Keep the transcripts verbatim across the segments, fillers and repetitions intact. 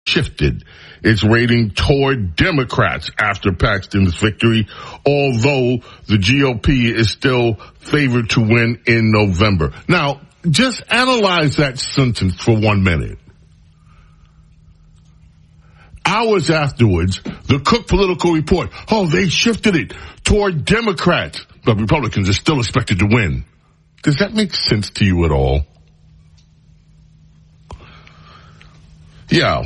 shifted its rating toward Democrats after Paxton's victory, although the G O P is still favored to win in November. Now, just analyze that sentence for one minute. Hours afterwards, the Cook Political Report, oh, they shifted it toward Democrats, but Republicans are still expected to win. Does that make sense to you at all? Yeah.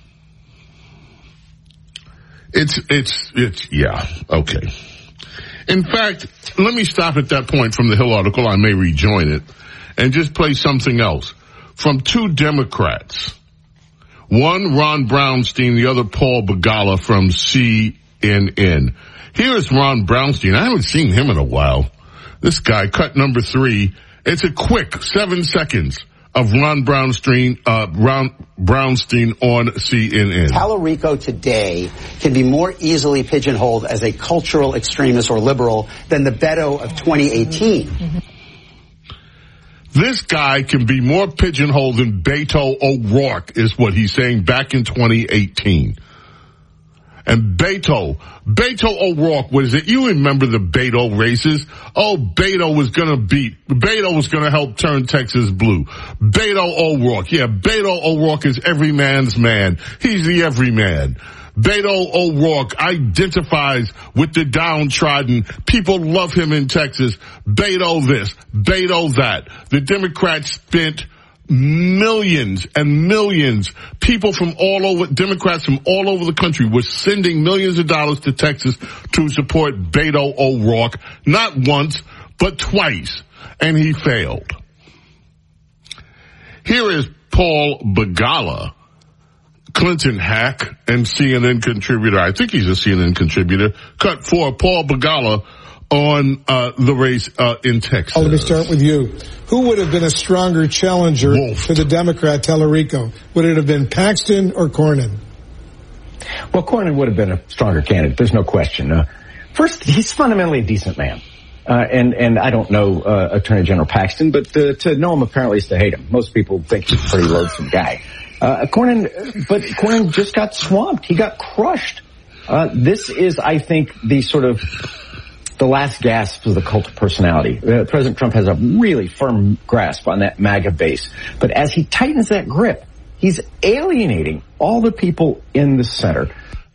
It's, it's, it's, yeah, okay. In fact, let me stop at that point from the Hill article. I may rejoin it and just play something else from two Democrats. One, Ron Brownstein, the other, Paul Begala from C N N. Here is Ron Brownstein. I haven't seen him in a while. This guy, cut number three. It's a quick seven seconds of Ron Brownstein, uh, Ron Brownstein on C N N. Tallarico today can be more easily pigeonholed as a cultural extremist or liberal than the Beto of twenty eighteen. Mm-hmm. This guy can be more pigeonholed than Beto O'Rourke, is what he's saying back in twenty eighteen. And Beto, Beto O'Rourke, what is it? You remember the Beto races? Oh, Beto was gonna beat, Beto was gonna help turn Texas blue. Beto O'Rourke, yeah, Beto O'Rourke is every man's man. He's the everyman. Beto O'Rourke identifies with the downtrodden. People love him in Texas. Beto this, Beto that. The Democrats spent millions and millions. People from all over, Democrats from all over the country were sending millions of dollars to Texas to support Beto O'Rourke. Not once, but twice. And he failed. Here is Paul Begala, Clinton hack and C N N contributor. I think he's a C N N contributor. Cut for Paul Begala on uh, the race uh, in Texas. Oh, let me start with you. Who would have been a stronger challenger Wolf. for the Democrat Tallarico? Would it have been Paxton or Cornyn? Well, Cornyn would have been a stronger candidate. There's no question. Uh, first, he's fundamentally a decent man. Uh, and, and I don't know uh, Attorney General Paxton, but to, to know him apparently is to hate him. Most people think he's a pretty loathsome guy. Uh, Cornyn, but Cornyn just got swamped. He got crushed. Uh, this is, I think, the sort of the last gasp of the cult of personality. Uh, President Trump has a really firm grasp on that MAGA base. But as he tightens that grip, he's alienating all the people in the center.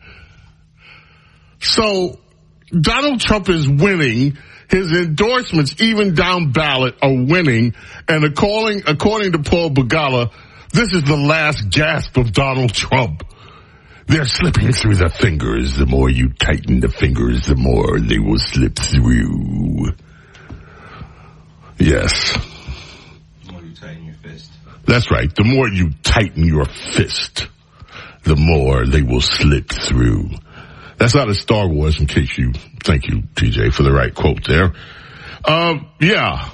So Donald Trump is winning. His endorsements, even down ballot, are winning. And according, according to Paul Begala, this is the last gasp of Donald Trump. They're slipping through the fingers. The more you tighten the fingers, the more they will slip through. Yes. The more you tighten your fist. That's right. The more you tighten your fist, the more they will slip through. That's out of Star Wars, in case you, thank you, T J, for the right quote there. Um, yeah.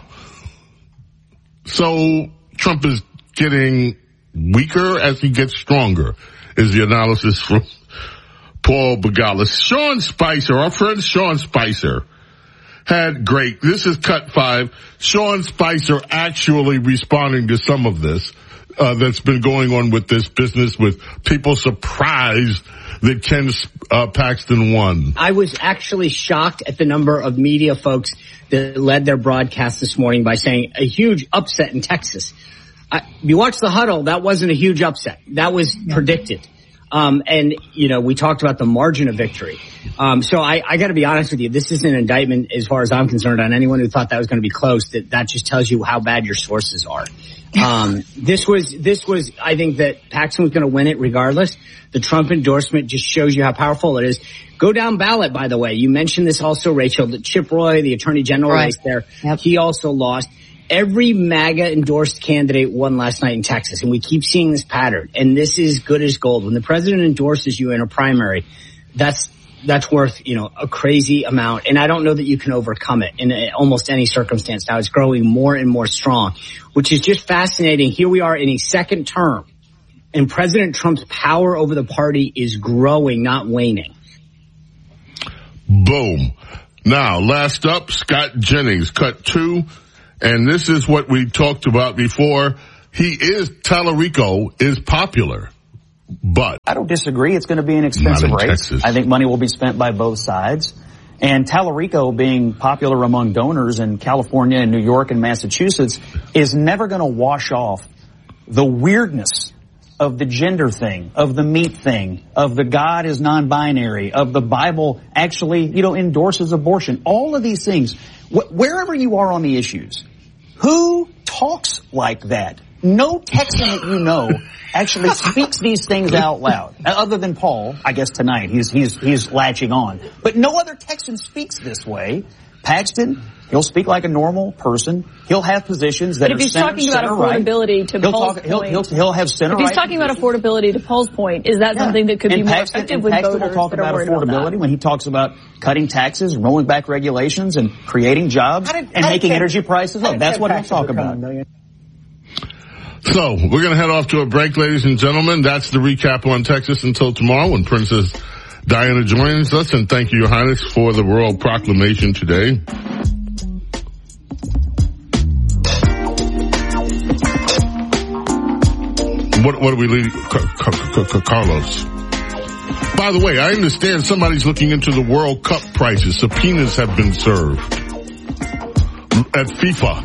So Trump is getting weaker as he gets stronger, is the analysis from Paul Begala. Sean Spicer, our friend Sean Spicer, had great, this is cut five, Sean Spicer actually responding to some of this uh, that's been going on with this business, with people surprised that Ken uh, Paxton won. I was actually shocked at the number of media folks that led their broadcast this morning by saying a huge upset in Texas. I, you watch the huddle, that wasn't a huge upset. That was predicted. Um, and, you know, we talked about the margin of victory. Um, so I, I gotta be honest with you, this is an indictment, as far as I'm concerned, on anyone who thought that was gonna be close. That, that just tells you how bad your sources are. Um, this was, this was, I think that Paxton was gonna win it regardless. The Trump endorsement just shows you how powerful it is. Go down ballot, by the way. You mentioned this also, Rachel, that Chip Roy, the Attorney General right. race there, yep. he also lost. Every MAGA endorsed candidate won last night in Texas, and we keep seeing this pattern. And this is good as gold. When the president endorses you in a primary, that's that's worth, you know, a crazy amount. And I don't know that you can overcome it in almost any circumstance. Now it's growing more and more strong, which is just fascinating. Here we are in a second term, and President Trump's power over the party is growing, not waning. Boom. Now, last up, Scott Jennings, cut two. And this is what we talked about before. He is, Tallarico is popular But I don't disagree. It's going to be an expensive race. Texas. I think money will be spent by both sides. And Tallarico being popular among donors in California and New York and Massachusetts is never going to wash off the weirdness of the gender thing, of the meat thing, of the God is non-binary, of the Bible actually, you know, endorses abortion. All of these things, wh- wherever you are on the issues, who talks like that? No Texan that you know actually speaks these things out loud. Other than Paul, I guess tonight, he's, he's, he's latching on. But no other Texan speaks this way. Paxton, he'll speak like a normal person. He'll have positions that but are if he's center, talking about affordability right. to he'll Paul's talk, he'll, point, he'll, he'll have center if he's right talking positions. about affordability to Paul's point, is that yeah. something that could and be more Paxton, effective and with Paxton voters will talk that are about worried affordability about that? when he talks about cutting taxes, rolling back regulations, and creating jobs did, and making energy prices low. That's what he'll talk about. So, we're going to head off to a break, ladies and gentlemen. That's the recap on Texas until tomorrow when Princess Diana joins us. And thank you, Your Highness, for the royal proclamation today. What, what are we leading? Carlos. By the way, I understand somebody's looking into the World Cup prices. Subpoenas have been served at FIFA.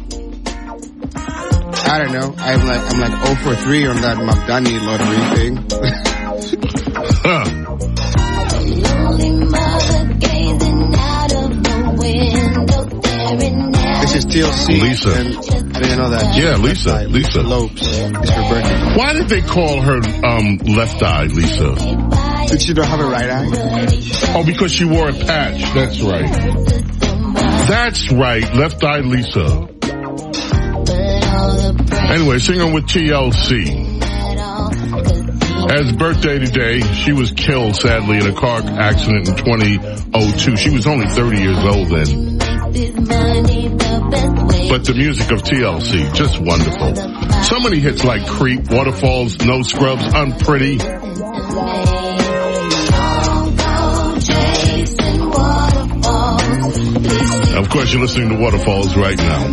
I don't know. I'm like I'm like oh for three on that Magdani lottery thing. Huh. This is T L C. Lisa. And I didn't know that. Yeah, Lisa. Left Lisa. Lopes. It's her birthday. Why did they call her um left eye, Lisa? Did she don't have a right eye? Oh, because she wore a patch. That's right. That's right. Left eye Lisa. Anyway, singing with T L C. As birthday today, she was killed sadly in a car accident in twenty oh two. She was only thirty years old then. But the music of T L C, just wonderful. So many hits like Creep, Waterfalls, No Scrubs, Unpretty. Of course, you're listening to Waterfalls right now.